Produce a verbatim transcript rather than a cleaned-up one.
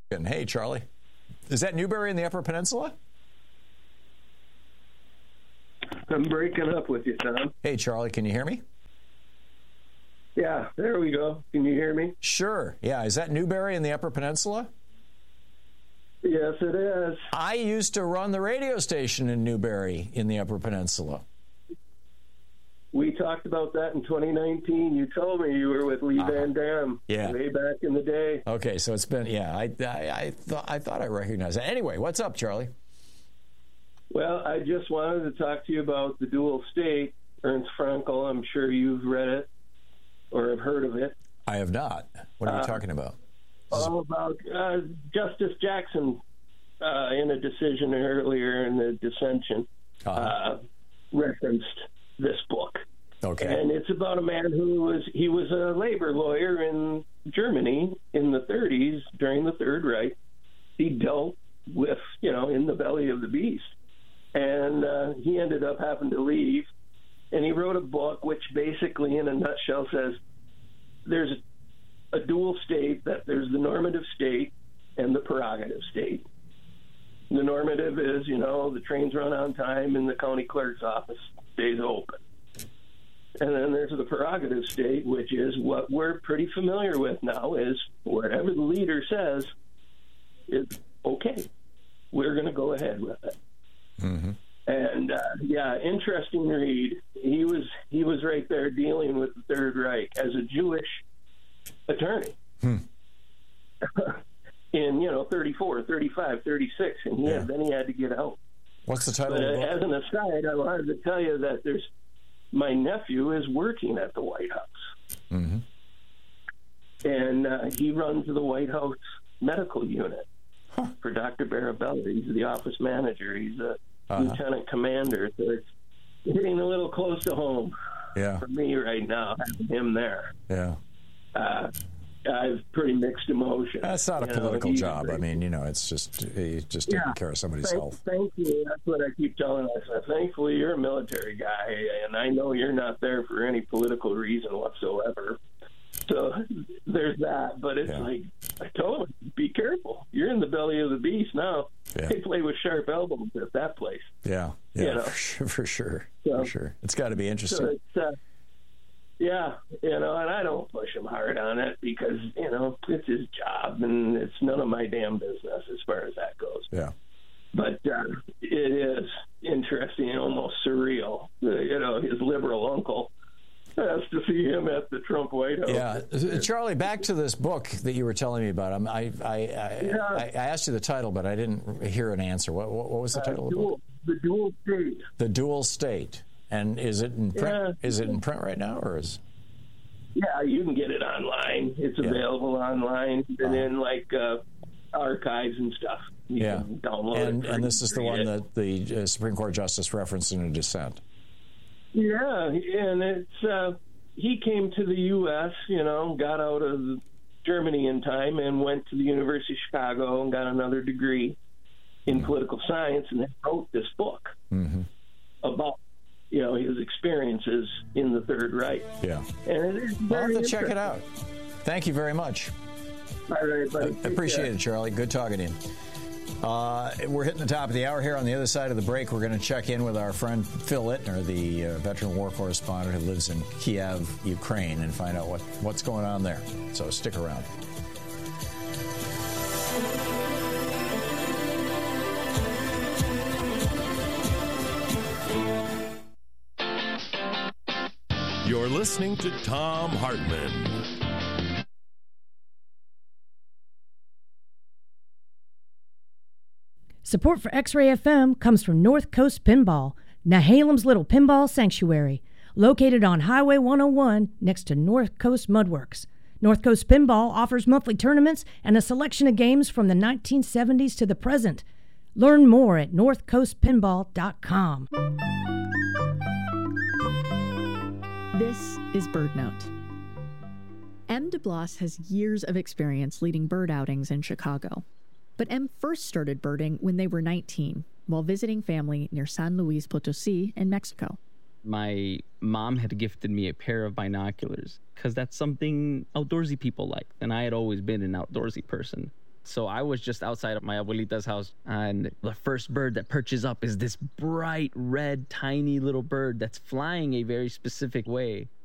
Hey, Charlie. Is that Newberry in the Upper Peninsula? I'm breaking up with you, Tom. Hey, Charlie, can you hear me? Yeah, there we go. Can you hear me? Sure. Yeah, is that Newberry in the Upper Peninsula? Yes, it is. I used to run the radio station in Newberry in the Upper Peninsula. We talked about that in twenty nineteen. You told me you were with Lee uh-huh. Van Dam yeah. way back in the day. Okay, so it's been, yeah, I, I, I, th- I thought I recognized that. Anyway, what's up, Charlie? Well, I just wanted to talk to you about The Dual State, Ernst Frankl. I'm sure you've read it or have heard of it. I have not. What are you uh, talking about? All about uh, Justice Jackson uh, in a decision earlier in the dissension uh-huh. uh, referenced this book. Okay. And it's about a man who was, he was a labor lawyer in Germany in the thirties during the Third Reich. He dealt with, you know, in the belly of the beast. And uh, he ended up having to leave. And he wrote a book which basically, in a nutshell, says there's a dual state, that there's the normative state and the prerogative state. The normative is, you know, the trains run on time and the county clerk's office stays open. And then there's the prerogative state, which is what we're pretty familiar with now, is whatever the leader says is okay. We're going to go ahead with it. Mm-hmm. And uh, yeah, interesting read. He was he was right there dealing with the Third Reich as a Jewish attorney hmm. in, you know, thirty-four, thirty-five, thirty-six, and he yeah. had, then he had to get out. What's the title But, of the book? As an aside, I wanted to tell you that there's my nephew is working at the White House, mm-hmm. and uh, he runs the White House medical unit huh. for Doctor Barabella. He's the office manager. He's a uh-huh. lieutenant commander, so it's hitting a little close to home yeah. for me right now, having him there. Yeah. Uh, I have pretty mixed emotions. That's not a you political know, job. great. I mean, you know, it's just he's just taking yeah. care of somebody's thank, health. Thank you. That's what I keep telling myself. Thankfully, you're a military guy, and I know you're not there for any political reason whatsoever. So there's that. But it's yeah. like, I told him, be careful. You're in the belly of the beast now. Yeah. They play with sharp elbows at that place. Yeah, yeah, you know? for sure, for sure. So, for sure. It's got to be interesting. So it's, uh, yeah, you know, and I don't push him hard on it because, you know, it's his job and it's none of my damn business as far as that goes. Yeah. But uh, it is interesting and almost surreal. Uh, you know, his liberal uncle has to see him at the Trump White House. Yeah. Charlie, back to this book that you were telling me about. I I, I, yeah. I, I asked you the title, but I didn't hear an answer. What, what, what was the title uh, of the dual, book? The Dual State. The Dual State. And is it in print? Yeah. Is it in print right now, or is? Yeah, you can get it online. It's yeah. available online, and uh-huh. in like uh, archives and stuff. You yeah, can download and it. and this is the one it. that the uh, Supreme Court Justice referenced in a dissent. Yeah, and it's uh, he came to the U S, you know, got out of Germany in time and went to the University of Chicago and got another degree in mm-hmm. political science, and then wrote this book mm-hmm. about, you know, his experiences in the Third Reich. Yeah. And it is I'll very have to check it out. Thank you very much. All right, buddy. I appreciate it, Charlie. Good talking to you. Uh, we're hitting the top of the hour here. On the other side of the break, we're going to check in with our friend Phil Ittner, the uh, veteran war correspondent who lives in Kiev, Ukraine, and find out what, what's going on there. So stick around. You're listening to Thom Hartmann. Support for X-Ray F M comes from North Coast Pinball, Nehalem's little pinball sanctuary, located on Highway one oh one next to North Coast Mudworks. North Coast Pinball offers monthly tournaments and a selection of games from the nineteen seventies to the present. Learn more at north coast pinball dot com. This is BirdNote. M. DeBlas has years of experience leading bird outings in Chicago. But M first started birding when they were nineteen, while visiting family near San Luis Potosí in Mexico. My mom had gifted me a pair of binoculars because that's something outdoorsy people like, and I had always been an outdoorsy person. So I was just outside of my abuelita's house, and the first bird that perches up is this bright red, tiny little bird that's flying a very specific way.